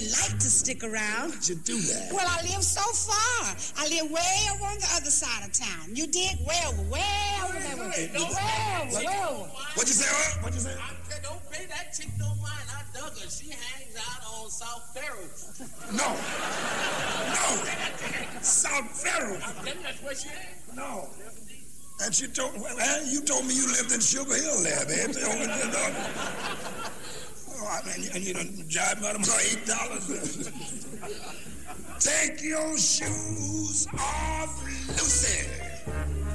like to stick around. How'd you do that? Well, I live so far. I live way over on the other side of town. You dig? Way over there. Way over. What'd you say, What'd you say? Don't pay that chick no mind. I dug her. She hangs out on South Ferris. No. South Ferris. That's where she hangs. No. And you told me you lived in Sugar Hill there, man. I mean, and you done jive about them for $8. Take your shoes off, Lucy.